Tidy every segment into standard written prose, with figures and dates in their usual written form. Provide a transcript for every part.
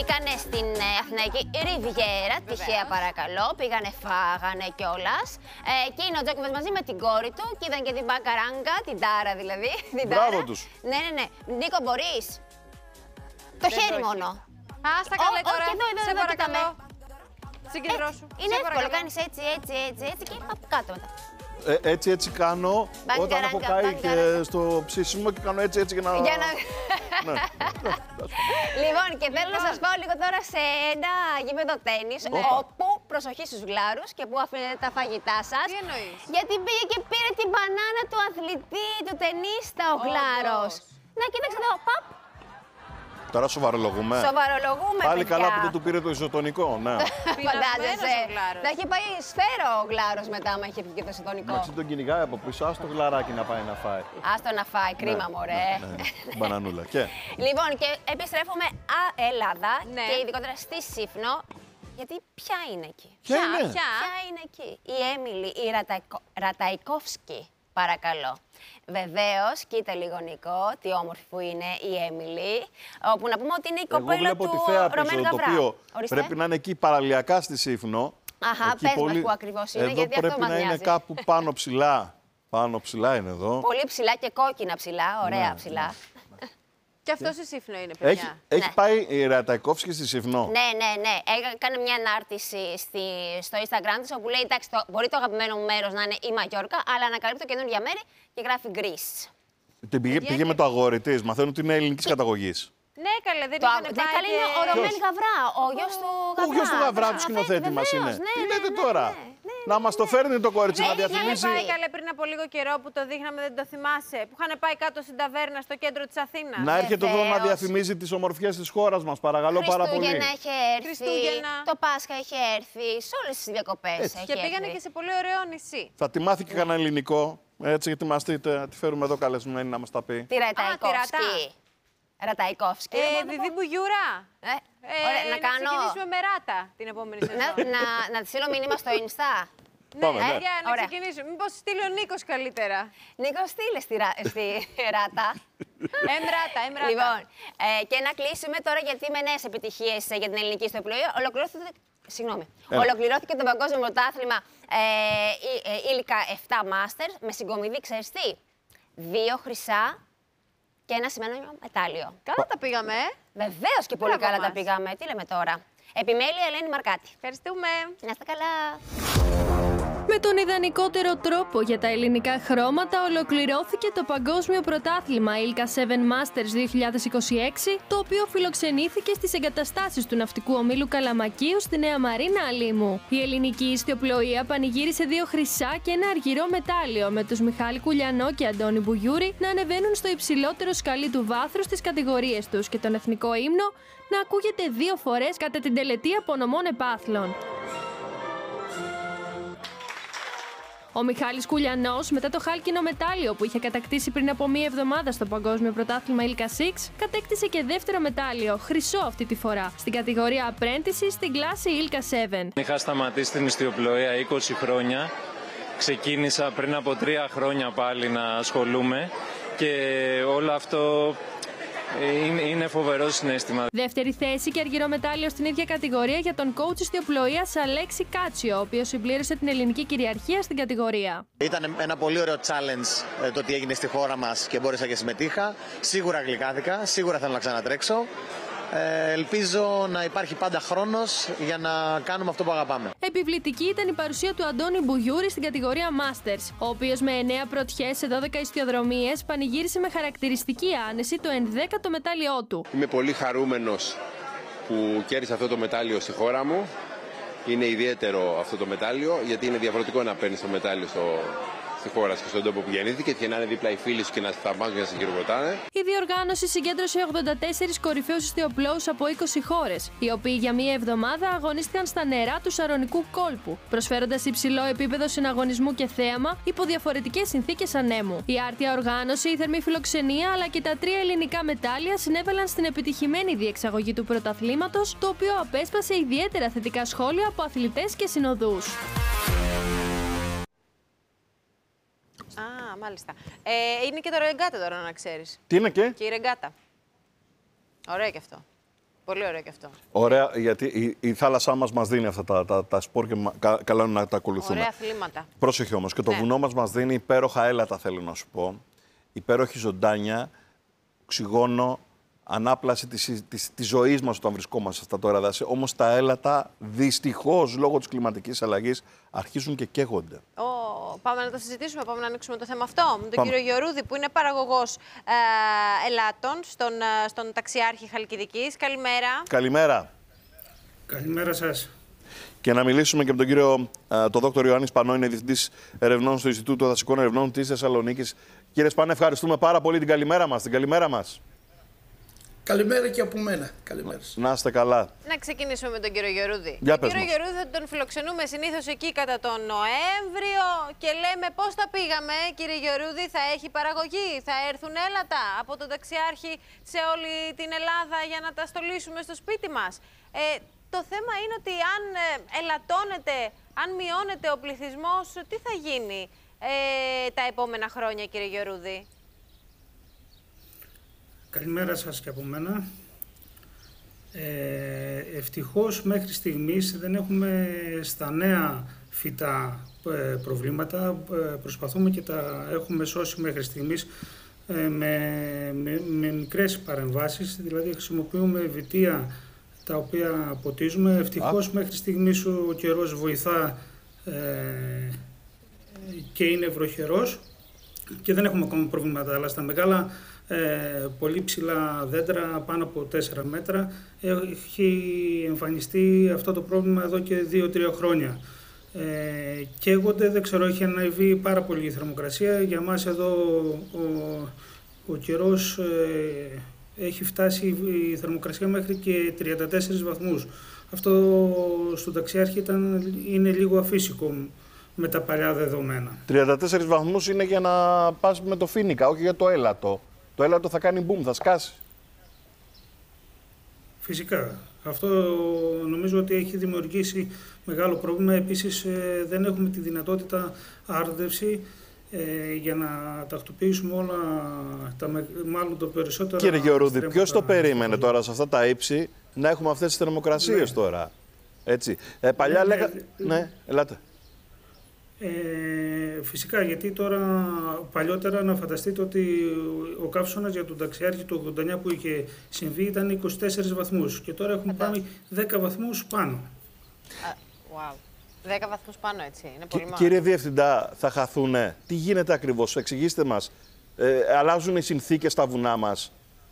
Μπήκανε στην Αθηναϊκή Ριβιέρα, τυχαία παρακαλώ. Πήγανε, φάγανε κιόλας. Και είναι ο Τζόκοβιτς μαζί με την κόρη του και είδαν και την Μπακαράγκα, την Τάρα δηλαδή. Μπράβο τους. Ναι. Νίκο, μπορείς. Το χέρι μόνο. Α, στα καλά τώρα. Σε παρακαλώ. Συγκεντρώσου. Είναι εύκολο, κάνεις έτσι και από κάτω μετά. Έτσι κάνω όταν έχω πάει και στο ψήσιμο και κάνω έτσι για να... Ναι. Λοιπόν, και θέλω να σας πω λίγο τώρα σε ένα γήπεδο τένις, όπου προσοχή στους γλάρους και που αφήνετε τα φαγητά σας. Τι εννοείς? Γιατί πήγε και πήρε την μπανάνα του αθλητή, του τενίστα ο γλάρος. Να, κοίταξε εδώ, παπ. Τώρα σοβαρολογούμε. Σοβαρολογούμε, Πάλι παιδιά. καλά που δεν του πήρε το ισοτονικό, ναι. Φαντάζεσαι. Θα είχε πάει σφαίρο ο γλάρος μετά, άμα είχε βγει και το ισοτονικό. Εντάξει, τον κυνηγάει από πίσω, άστο γλαράκι να πάει να φάει. Άστο να φάει, κρίμα μωρέ. Μπανανούλα. Και. Λοιπόν, και επιστρέφουμε Ελλάδα Ναι. και ειδικότερα στη Σύφνο. Γιατί ποια είναι εκεί? Ποια είναι? Ποια είναι εκεί? Η Έμιλι, η Ραταϊκόφσκι, παρακαλώ. Βεβαίως, κοίτα λίγο Νικό, τι όμορφη που είναι η Έμιλι. Όπου να πούμε ότι είναι η κοπέλα του Ρωμέν Γαβρά. Το οποίο πρέπει να είναι εκεί παραλιακά στη Σύφνο. Αχα, εκεί πες πολύ... μας που ακριβώς είναι, εδώ γιατί αυτό πρέπει μας να είναι νοιάζει. κάπου πάνω ψηλά. Πάνω ψηλά είναι εδώ. Πολύ ψηλά και κόκκινα ψηλά, ωραία ψηλά. Και αυτό η Σύφνο είναι, παιδιά. Έχει πάει η Ραταϊκόφσκι στη Σύφνο. Ναι. Έκανε μια ανάρτηση στο Instagram της όπου λέει: εντάξει, μπορεί το αγαπημένο μου μέρος να είναι η Μαγιόρκα, αλλά ανακαλύπτω καινούργια μέρη και γράφει Greece. Πήγε με το αγόρι της. Μαθαίνω ότι είναι ελληνικής καταγωγής. Ναι, καλέ, δεν είχαν πάει. Καλή είναι ο Ρωμέν Γαβρά, ο γιος του Γαβρά. Ο γιος του Γαβρά, του σκηνοθέτη μας είναι. Τι λέτε τώρα? Να μας το φέρνει το κορίτσι να διαφημίσει. Είχαν πάει καλέ πριν από λίγο καιρό που το δείχναμε, δεν το θυμάσαι. Που είχαν πάει κάτω στην ταβέρνα στο κέντρο της Αθήνας. Να έρχεται εδώ να διαφημίζει τις ομορφιές της χώρας μας, παρακαλώ πάρα πολύ. Χριστούγεννα είχε έρθει. Το Πάσχα είχε έρθει. Σε όλες τις διακοπές έχει έρθει. Και πήγανε και σε πολύ ωραίο νησί. Θα τη μάθει και κανένα ελληνικό. Έτσι, ετοιμαστείτε. Τη φέρουμε εδώ καλεσμένη να μας τα πει. Τη Ραταϊκόφσκι. Βιβί Μπουγιουρά. Να ξεκινήσουμε με ράτα την επόμενη σεζόν. Να τη στείλω μήνυμα στο Insta. Πάμε, ναι. Για να ξεκινήσουμε. Μήπως στείλει ο Νίκος καλύτερα. Νίκο, στείλε στη ράτα. Ράτα. Λοιπόν, και να κλείσουμε τώρα γιατί με νέες επιτυχίες για την ελληνική ιστοπλοεία. Ολοκληρώθηκε το παγκόσμιο πρωτάθλημα ήλικα 7 Masters με συγκομιδή, ξέρεις τι, 2 χρυσά και ένα σημαίνονιο μετάλλιο. Καλά τα πήγαμε. Βεβαίως και πολύ καλά τα πήγαμε. Τι λέμε τώρα. Επιμέλεια Ελένη Μαρκάτη. Ευχαριστούμε. Να είστε καλά. Με τον ιδανικότερο τρόπο για τα ελληνικά χρώματα ολοκληρώθηκε το Παγκόσμιο Πρωτάθλημα Ήλκα 7 Masters 2026, το οποίο φιλοξενήθηκε στις εγκαταστάσεις του ναυτικού ομίλου Καλαμακίου στη Νέα Μαρίνα Αλήμου. Η ελληνική ιστιοπλοεία πανηγύρισε 2 χρυσά και ένα αργυρό μετάλλιο, με τους Μιχάλη Κουλιανό και Αντώνη Μπουγιούρη να ανεβαίνουν στο υψηλότερο σκαλί του βάθρου στις κατηγορίες τους και τον εθνικό ύμνο να ακούγεται 2 φορές κατά την τελετή απονομών επάθλων. Ο Μιχάλης Κουλιανός, μετά το χάλκινο μετάλλιο που είχε κατακτήσει πριν από μία εβδομάδα στο Παγκόσμιο Πρωτάθλημα Ήλκα 6, κατέκτησε και δεύτερο μετάλλιο, χρυσό αυτή τη φορά, στην κατηγορία Apprentice στην κλάση Ήλκα 7. Είχα σταματήσει την ιστιοπλοεία 20 χρόνια. Ξεκίνησα πριν από 3 χρόνια πάλι να ασχολούμαι και όλο αυτό είναι φοβερό συναίσθημα. Δεύτερη θέση και αργυρό μετάλλιο στην ίδια κατηγορία για τον coach ιστιοπλοείας Αλέξη Κάτσιο, ο οποίος συμπλήρωσε την ελληνική κυριαρχία στην κατηγορία. Ήταν ένα πολύ ωραίο challenge το τι έγινε στη χώρα μας και μπόρεσα και συμμετείχα. Σίγουρα γλυκάθηκα, σίγουρα θέλω να ξανατρέξω. Ελπίζω να υπάρχει πάντα χρόνος για να κάνουμε αυτό που αγαπάμε. Επιβλητική ήταν η παρουσία του Αντώνη Μπουγιούρη στην κατηγορία Masters, ο οποίος με 9 πρωτιές σε 12 ιστιοδρομίες πανηγύρισε με χαρακτηριστική άνεση το 11ο μετάλλιό του. Είμαι πολύ χαρούμενος που κέρδισα αυτό το μετάλλιο στη χώρα μου. Είναι ιδιαίτερο αυτό το μετάλλιο, γιατί είναι διαφορετικό να παίρνεις το μετάλλιο στη χώρα και στον τόπο που γεννήθηκε και να είναι δίπλα οι φίλοι σου και να σε θαυμάζουν και να σε χειροκροτάνε. Η διοργάνωση συγκέντρωσε 84 κορυφαίους ιστιοπλόους από 20 χώρες, οι οποίοι για μία εβδομάδα αγωνίστηκαν στα νερά του Σαρονικού κόλπου, προσφέροντας υψηλό επίπεδο συναγωνισμού και θέαμα υπό διαφορετικές συνθήκες ανέμου. Η άρτια οργάνωση, η θερμή φιλοξενία αλλά και τα 3 ελληνικά μετάλλια συνέβαλαν στην επιτυχημένη διεξαγωγή του πρωταθλήματος, το οποίο απέσπασε ιδιαίτερα θετικά σχόλια από αθλητές και συνοδούς. Α, μάλιστα. Είναι και το ρεγκάτα τώρα, να ξέρεις. Τι είναι και? Και η ρεγκάτα. Ωραία και αυτό. Πολύ ωραίο και αυτό. Ωραία, γιατί η θάλασσά μας δίνει αυτά τα σπορ και καλά είναι να τα ακολουθούμε. Ωραία αθλήματα. Πρόσεχε όμως, και το βουνό μας δίνει υπέροχα έλατα, θέλω να σου πω. Υπέροχη ζωντάνια, οξυγόνο, ανάπλαση της ζωής μας όταν βρισκόμαστε σε αυτά τα ωραία δάση. Όμως τα έλατα, δυστυχώς, λόγω της κλιματικής αλλαγής, αρχίζουν και καίγονται. Πάμε να το συζητήσουμε, πάμε να ανοίξουμε το θέμα αυτό. Με τον κύριο Γεωρούδη, που είναι παραγωγός ελάτων στον ταξιάρχη Χαλκιδικής. Καλημέρα. Καλημέρα. Καλημέρα σας. Και να μιλήσουμε και με τον κύριο, τον δόκτωρο Ιωάννη Σπανό, είναι διευθυντής ερευνών στο Ινστιτούτο Δασικών Ερευνών της Θεσσαλονίκης. Κύριε Σπανέ, ευχαριστούμε πάρα πολύ την καλημέρα μας. Καλημέρα και από μένα. Καλημέρα. Να είστε καλά. Να ξεκινήσουμε με τον κύριο Γεωρούδη. Τον κύριο Γεωρούδη θα τον φιλοξενούμε συνήθως εκεί κατά τον Νοέμβριο και λέμε πώς θα πήγαμε, κύριε Γεωρούδη, θα έχει παραγωγή, θα έρθουν έλατα από τον ταξιάρχη σε όλη την Ελλάδα για να τα στολίσουμε στο σπίτι μας. Το θέμα είναι ότι αν ελαττώνεται, αν μειώνεται ο πληθυσμός, τι θα γίνει τα επόμενα χρόνια, κύριε Γεωρούδη? Καλημέρα σας και από μένα. Ευτυχώς μέχρι στιγμής δεν έχουμε στα νέα φυτά προβλήματα. Προσπαθούμε και τα έχουμε σώσει μέχρι στιγμής με μικρές παρεμβάσεις. Δηλαδή χρησιμοποιούμε βιτία τα οποία ποτίζουμε. Ευτυχώς μέχρι στιγμής ο καιρός βοηθά και είναι βροχερός και δεν έχουμε ακόμα προβλήματα. Αλλά στα μεγάλα πολύ ψηλά δέντρα, πάνω από 4 μέτρα, έχει εμφανιστεί αυτό το πρόβλημα εδώ και 2-3 χρόνια. Καίγονται, δεν ξέρω, έχει ανέβει πάρα πολύ η θερμοκρασία. Για μας εδώ ο καιρός έχει φτάσει η θερμοκρασία μέχρι και 34 βαθμούς. Αυτό στον ταξιάρχη είναι λίγο αφύσικο με τα παλιά δεδομένα. 34 βαθμούς είναι για να πας με το φοίνικα, όχι για το έλατο. Το έλατο θα κάνει μπουμ, θα σκάσει. Φυσικά. Αυτό νομίζω ότι έχει δημιουργήσει μεγάλο πρόβλημα. Επίσης δεν έχουμε τη δυνατότητα άρδευση για να τακτοποιήσουμε όλα, μάλλον το περισσότερο. Κύριε Γεωρούδη, ποιος το περίμενε τώρα σε αυτά τα ύψη να έχουμε αυτές τις θερμοκρασίες τώρα? Έτσι. Παλιά λέγατε... Ναι, ελάτε. Φυσικά, γιατί τώρα παλιότερα να φανταστείτε ότι ο καύσωνας για τον ταξιάρχη του 89 που είχε συμβεί ήταν 24 βαθμούς και τώρα έχουμε πάει 10 βαθμούς πάνω. Wow. 10 βαθμούς πάνω, έτσι. Είναι πολύ μάλλον. Κύριε Διευθυντά, θα χαθούνε. Τι γίνεται ακριβώς? Εξηγήστε μας. Αλλάζουν οι συνθήκες στα βουνά μας?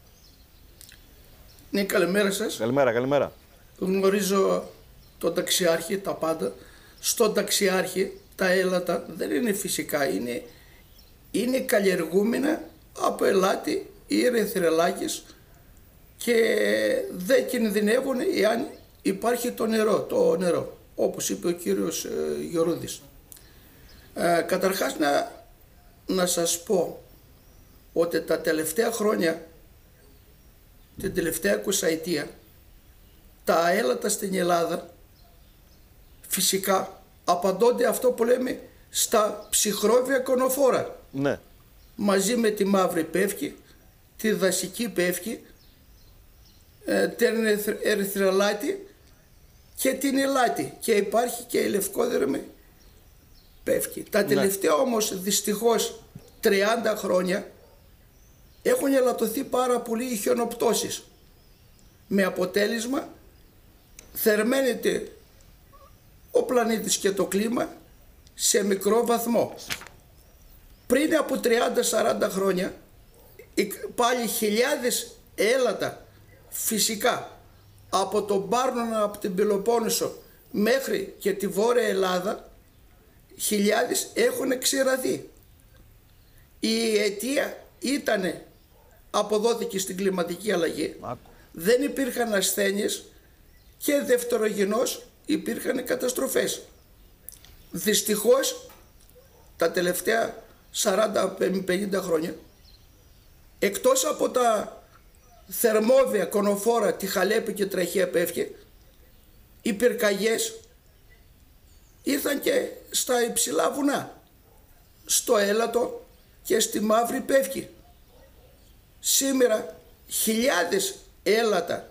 Ναι, καλημέρα σας. Καλημέρα. Γνωρίζω τον ταξιάρχη, τα πάντα. Στον ταξιάρχη τα έλατα δεν είναι φυσικά, είναι καλλιεργούμενα από ελάτι ή ερυθρελάκες και δεν κινδυνεύουν εάν υπάρχει το νερό, όπως είπε ο κύριος Γεωρούδης. Καταρχάς να σας πω ότι τα τελευταία χρόνια, την τελευταία 20ετία, τα έλατα στην Ελλάδα φυσικά απαντώνται αυτό που λέμε στα ψυχρόβια κονοφόρα. Ναι. Μαζί με τη μαύρη πεύκη, τη δασική πεύκη, την ερυθρελάτη και την ελάτη. Και υπάρχει και η λευκόδερμη πεύκη. Τα τελευταία όμως δυστυχώς 30 χρόνια έχουν ελαττωθεί πάρα πολύ οι χιονοπτώσεις. Με αποτέλεσμα θερμαίνεται ο πλανήτης και το κλίμα σε μικρό βαθμό. Πριν από 30-40 χρόνια πάλι χιλιάδες έλατα φυσικά από τον Πάρνονα, από την Πελοπόννησο μέχρι και τη Βόρεια Ελλάδα, χιλιάδες έχουν ξηραθεί. Η αιτία αποδόθηκε στην κλιματική αλλαγή. Δεν υπήρχαν ασθένειες και δευτερογενώς υπήρχαν καταστροφές. Δυστυχώς τα τελευταία 40-50 χρόνια, εκτός από τα θερμόβια, κονοφόρα, τη Χαλέπη και Τραχαία πεύκη, οι πυρκαγιές ήρθαν και στα υψηλά βουνά, στο έλατο και στη μαύρη πεύκη. Σήμερα χιλιάδες έλατα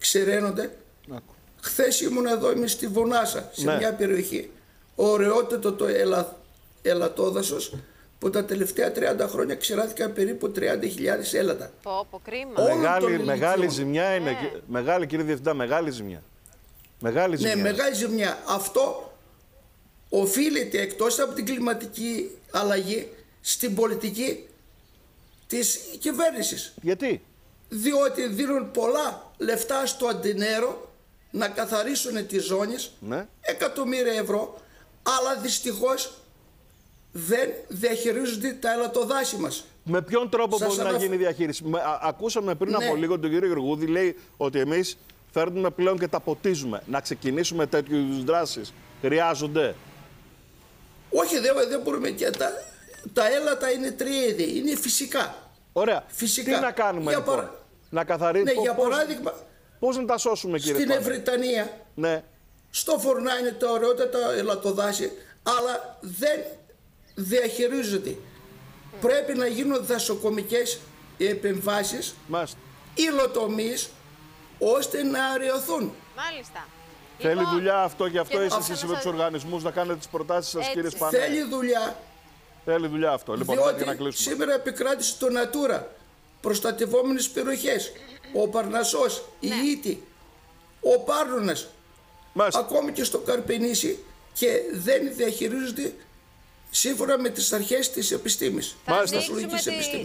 ξεραίνονται. Χθες ήμουν εδώ, είμαι στη Βονάσα, σε μια περιοχή. Ωραιότατο το ελατόδασος, που τα τελευταία 30 χρόνια ξεράθηκαν περίπου 30.000 έλατα. Πω, κρίμα. Μεγάλη ζημιά είναι. Μεγάλη, κύριε Διευθυντά, μεγάλη ζημιά. Μεγάλη ζημιά. Ναι, μεγάλη ζημιά. Αυτό οφείλεται, εκτός από την κλιματική αλλαγή, στην πολιτική της κυβέρνησης. Γιατί? Διότι δίνουν πολλά λεφτά στο αντινέρο να καθαρίσουν τις ζώνες, εκατομμύρια ευρώ, αλλά δυστυχώς δεν διαχειρίζονται τα ελαττοδάση μας. Με ποιον τρόπο μπορεί να γίνει διαχείριση? Ακούσαμε πριν από λίγο τον κύριο Γεωργούδη, λέει ότι εμείς φέρνουμε πλέον και τα ποτίζουμε. Να ξεκινήσουμε τέτοιου είδους δράσεις? Χρειάζονται? Όχι, δεν μπορούμε. Και τα έλατα είναι τρία είδη. Είναι φυσικά. Ωραία. Φυσικά. Τι να κάνουμε λοιπόν? Να καθαρίσουμε. Ναι, για παράδειγμα, πώς να τα σώσουμε, κύριε στην Ευρυτανία, στο Φορνά είναι τα ωραιότατα ελαττοδάση, αλλά δεν διαχειρίζονται. Πρέπει να γίνουν δασοκομικές επεμβάσεις, υλοτομείς, ώστε να αραιωθούν. Μάλιστα. Θέλει δουλειά αυτό, γι' αυτό εσείς με τους οργανισμούς να κάνετε τις προτάσεις σας, κύριε Σπανέ. Θέλει δουλειά. Θέλει δουλειά αυτό. Λοιπόν, διότι να κλείσουμε. σήμερα επικράτησε το Natura, προστατευόμενες περιοχές, ο Παρνασσός, η Ήτη, ο Πάρνωνας, ακόμη και στο Καρπενήσι, και δεν διαχειρίζονται σύμφωνα με τις αρχές της επιστήμης. Θα ανοίξουμε τη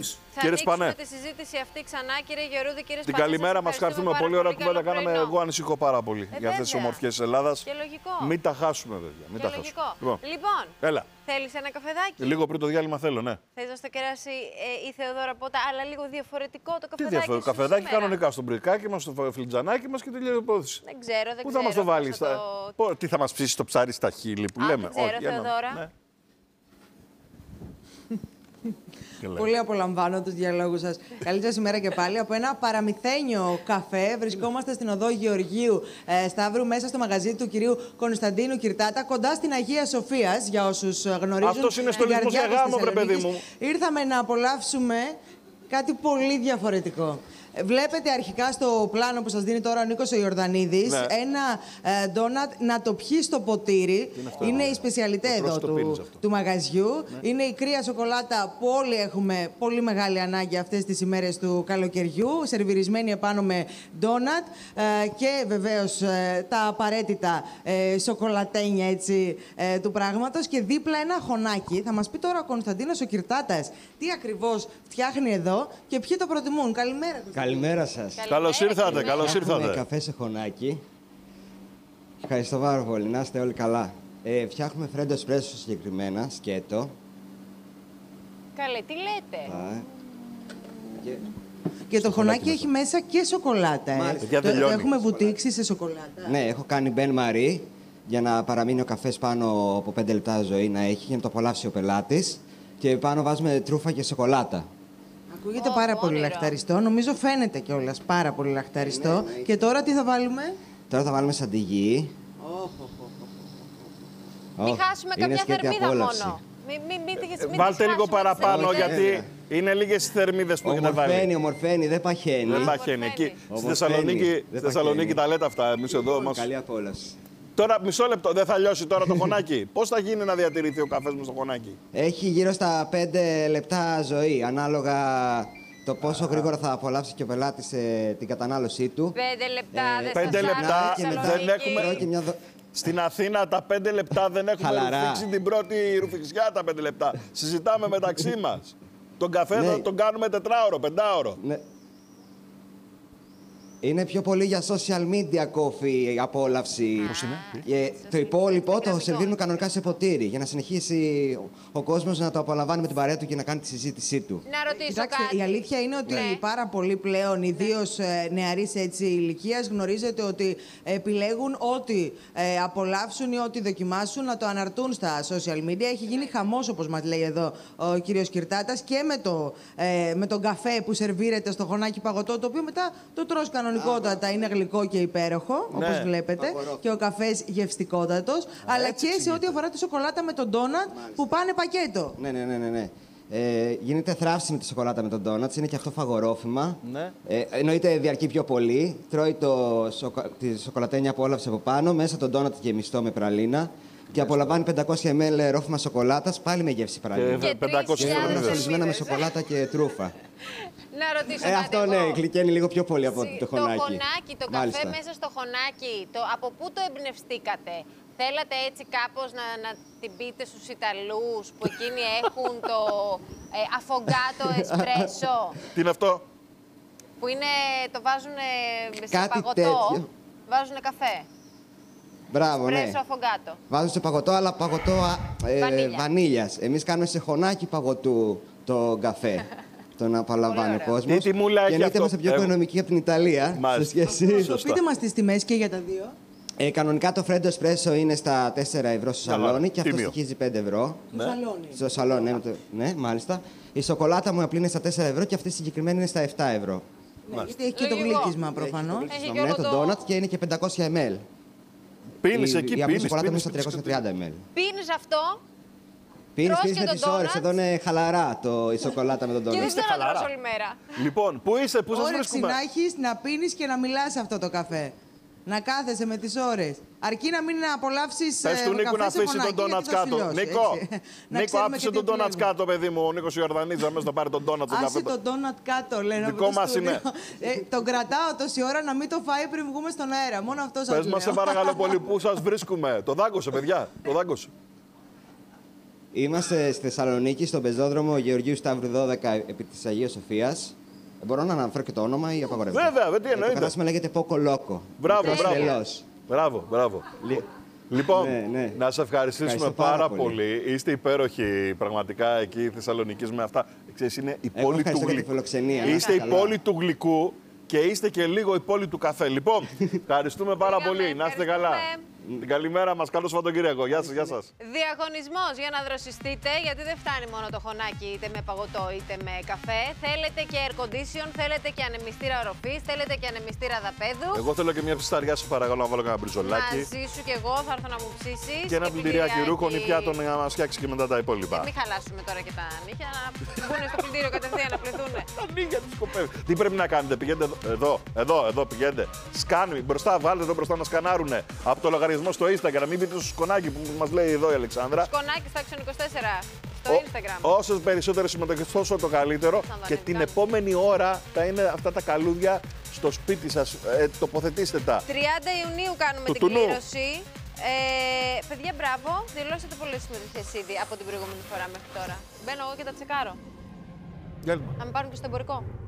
συζήτηση αυτή ξανά, κύριε Γεωργούδη, κύριε Σπανέ. Την καλημέρα μας, ευχαριστούμε πολύ. Ωραία κουβέντα κάναμε. Εγώ ανησυχώ πάρα πολύ για αυτές τις ομορφιές της Ελλάδας. Και λογικό. Μην τα χάσουμε, βέβαια. Μην τα χάσουμε. Λοιπόν, έλα. Θέλεις ένα καφεδάκι? Λίγο πριν το διάλειμμα θέλω, ναι. Θες να στο κεράσει η Θεοδώρα Πότα, αλλά λίγο διαφορετικό το καφεδάκι? Τι διαφορετικό? Καφεδάκι κανονικά στο μπρικάκι μας, στο φλιτζανάκι μας και τελειώνει η υπόθεση. Δεν ξέρω. Πού θα μας το βάλει? Τι θα μας ψήσει το ψάρι στα χείλη που λέμε? Δεν ξέρω, Θεοδώρα. Πολύ απολαμβάνω τους διαλόγους σας. Καλή σας ημέρα και πάλι. Από ένα παραμυθένιο καφέ βρισκόμαστε στην οδό Γεωργίου Σταύρου, μέσα στο μαγαζί του κυρίου Κωνσταντίνου Κυρτάτα, κοντά στην Αγία Σοφίας, για όσους γνωρίζουν. Αυτός είναι στολισμός για γάμο, βρε παιδί μου. Ήρθαμε να απολαύσουμε κάτι πολύ διαφορετικό. Βλέπετε αρχικά στο πλάνο που σας δίνει τώρα ο Νίκος ο Ιορδανίδης, ένα ντόνατ να το πιει στο ποτήρι. Είναι η σπεσιαλιτέ εδώ του μαγαζιού. Είναι η κρύα σοκολάτα που όλοι έχουμε πολύ μεγάλη ανάγκη αυτές τις ημέρες του καλοκαιριού, σερβιρισμένη επάνω με ντόνατ, και βεβαίως τα απαραίτητα σοκολατένια έτσι, του πράγματος, και δίπλα ένα χωνάκι. Θα μας πει τώρα ο Κωνσταντίνος ο Κυρτάτας τι ακριβώς φτιάχνει εδώ και ποιοι το προτιμούν. Καλημέρα. Καλημέρα σας. Καλώς ήρθατε, καλώς ήρθατε. Καφέ σε χωνάκι. Ευχαριστώ πάρα πολύ, να είστε όλοι καλά. Φτιάχνουμε φρέντο εσπρέσο συγκεκριμένα, σκέτο. Καλέ, τι λέτε? Και το χωνάκι έχει μέσα και σοκολάτα. Το έχουμε βουτήξει σε σοκολάτα. Ναι, έχω κάνει μπεν μαρί για να παραμείνει ο καφές πάνω από 5 λεπτά ζωή να έχει, για να το απολαύσει ο πελάτης. Και πάνω βάζουμε τρούφα και σοκολάτα. Ακούγεται πάρα πολύ λαχταριστό. Νομίζω φαίνεται κιόλας πάρα πολύ λαχταριστό. Και τώρα τι θα βάλουμε? Τώρα θα βάλουμε σαντιγί. Μην χάσουμε κάποια θερμίδα μόνο. Βάλτε λίγο παραπάνω, γιατί είναι λίγες οι θερμίδες που έχετε βάλει. Ομορφαίνει, δεν παχαίνει. Δεν παχαίνει. Εκεί στη Θεσσαλονίκη τα λέτε αυτά. Εμείς εδώ μας. Καλή απόλαυση. Τώρα, μισό λεπτό, δεν θα λιώσει τώρα το χωνάκι? Πώς θα γίνει να διατηρηθεί ο καφές μου στο χωνάκι? Έχει γύρω στα 5 λεπτά ζωή, ανάλογα το πόσο γρήγορα θα απολαύσει και ο πελάτης την κατανάλωσή του. 5 λεπτά δεν έχουμε. Στην Αθήνα τα 5 λεπτά δεν έχουμε ρουφήξει την πρώτη ρουφιξιά τα 5 λεπτά. Συζητάμε μεταξύ μας. Τον καφέ τον κάνουμε 4ωρο, 5ωρο. Είναι πιο πολύ για social media coffee η απόλαυση. Πώς είναι? Το υπόλοιπο το σερβίρουμε κανονικά σε ποτήρι, για να συνεχίσει ο κόσμος να το απολαμβάνει με την παρέα του και να κάνει τη συζήτησή του. Να ρωτήσω. Κοιτάξτε, η αλήθεια είναι ότι πάρα πολλοί πλέον, ιδίως νεαρής ηλικίας, γνωρίζετε ότι επιλέγουν ό,τι απολαύσουν ή ό,τι δοκιμάσουν να το αναρτούν στα social media. Έχει γίνει χαμός, όπως μας λέει εδώ ο κύριος Κυρτάτας, και με τον καφέ που σερβίρεται στο χωνάκι παγωτό, το οποίο μετά το τρως κανονικότατα, είναι γλυκό και υπέροχο, όπως βλέπετε, και ο καφές γευστικότατος, αλλά και σε ό,τι αφορά τη σοκολάτα με τον ντόνατ που πάνε πακέτο. Ναι. Γίνεται θράψη με τη σοκολάτα με τον ντόνατς, είναι και αυτό φαγορόφημα. Ναι. Εννοείται διαρκεί πιο πολύ. Τρώει τη σοκολατένια απόλαυση από πάνω, μέσα τον ντόνατ γεμιστό με πραλίνα. Και απολαμβάνει 500 ml ρόφημα σοκολάτας, πάλι με γεύση πραλίνα. Και 500 μl με σοκολάτα και τρούφα. Να ρωτήσω κάτι αυτό εγώ. ναι, γλυκαίνει λίγο πιο πολύ από το χωνάκι. Το χωνάκι, το καφέ μέσα στο χωνάκι, από πού το εμπνευστήκατε? Θέλατε έτσι κάπως να την πείτε στους Ιταλούς που εκείνοι έχουν το αφογκάτο εσπρέσο? Τι είναι αυτό? Που είναι, το βάζουν σε παγωτό, τέτοιο. βάζουν καφέ. Μπράβο, ναι. Εσπρέσο αφογκάτο. Βάζουν σε παγωτό, αλλά παγωτό βανίλιας. Εμείς κάνουμε σε χωνάκι παγωτού το καφέ. Τον απολαμβάνει ο κόσμος. Τι τιμούλα έχει αυτό? Είμαστε πιο οικονομικοί από την Ιταλία. Σε σχέση. Πείτε μας τις τιμές και για τα δύο. Κανονικά το φρέντο εσπρέσο είναι στα 4 ευρώ στο σαλόνι και αυτό στοιχίζει 5 ευρώ. Ναι. Στο σαλόνι, ναι, μάλιστα. Η σοκολάτα μου απλή είναι στα 4 ευρώ και αυτή η συγκεκριμένη είναι στα 7 ευρώ. Ναι, γιατί έχει και το γλύκισμα προφανώς. Ναι, το ντόνατ και είναι και 500 ml. Πίνεις εκεί, η απλή σοκολάτα είναι στα 330 ml. Πίνεις αυτό. Πίνεις με τις ώρες. Εδώ είναι χαλαρά η σοκολάτα με τον ντόνατ. Και δεν ξέρω να τρως όλη μέρα. Λοιπόν, πού είσαι, πού σας βρίσκουμε? Όρεξη να έχεις να πίνεις και να μιλάς αυτό το καφέ. Να κάθεσαι με τις ώρες. Αρκεί να μην απολαύσεις. Πες του Νίκου να αφήσει τον ντόνατς κάτω. Νίκο, άφησε τον ντόνατς κάτω, παιδί μου. Ο Νίκος Ιορδανίδης αμέσως θα πάρει τον ντόνατς. Άσε τον ντόνατ κάτω, λένε. Δικό μας είναι. Τον κρατάω τόση ώρα να μην το φάει πριν βγούμε στον αέρα. Μόνο αυτό σας λέω. Πες μας σε παρακαλώ πολύ πού σας βρίσκουμε. Το δάγκωσε, παιδιά. Το δάγκωσε. Είμαστε στη Θεσσαλονίκη, στον πεζόδρομο Γεωργίου Σταύρου 12 επί της Αγίας Σοφίας. Μπορώ να αναφέρω και το όνομα ή απαγορεύεται? Βέβαια, τι εννοείται. Το κατάστημα λέγεται Poco Loco. Μπράβο, μπράβο. Λοιπόν, να σας ευχαριστήσουμε πάρα πολύ. Είστε υπέροχοι πραγματικά εκεί Θεσσαλονικής με αυτά. Ξέρεις, είναι η πόλη του γλυκού. Είστε η πόλη του γλυκού και είστε και λίγο η πόλη του καφέ. Λοιπόν, ευχαριστούμε πάρα πολύ. Να είστε καλά. Την καλημέρα μας. Καλό Σαββατοκύριακο. Γεια σας, γεια σας. Διαγωνισμός για να δροσιστείτε, γιατί δεν φτάνει μόνο το χωνάκι είτε με παγωτό είτε με καφέ. Θέλετε και air condition, θέλετε και ανεμιστήρα οροφής, θέλετε και ανεμιστήρα δαπέδου. Εγώ θέλω και μια ψισταριά, σε παρακαλώ, να βάλω κανένα μπριζολάκι. Μαζί σου και εγώ θα έρθω να μου ψήσεις. Και ένα πλυντηριακι ρούχων ή πιάτων να μας φτιάξει και μετά τα υπόλοιπα. Μην χαλάσουμε τώρα και τα νύχια, να μπουν στο πλυντήριο κατευθείαν να πληθούν. Τα νύχια του σκοπεύει. Τι πρέπει να κάνετε, πηγαίνετε εδώ πηγαίνετε. Σκάνει μπροστά, βάλτε εδώ μπροστά να σκανάρουνε από το λογαριασμό στο Instagram. Μην πείτε στο σκονάκι που μας λέει εδώ η Αλεξάνδρα. Σκονάκι στα Action 24 στο Instagram. Όσες περισσότερες συμμετοχές, τόσο το καλύτερο. Και την επόμενη ώρα θα είναι αυτά τα καλούδια στο σπίτι σας. Τοποθετήστε τα. 30 Ιουνίου κάνουμε την κλήρωση. Παιδιά, μπράβο. Δηλώσατε πολλές συμμετοχές ήδη από την προηγούμενη φορά μέχρι τώρα. Μπαίνω εγώ και τα τσεκάρω. Να με πάρουν και στο εμπορικό.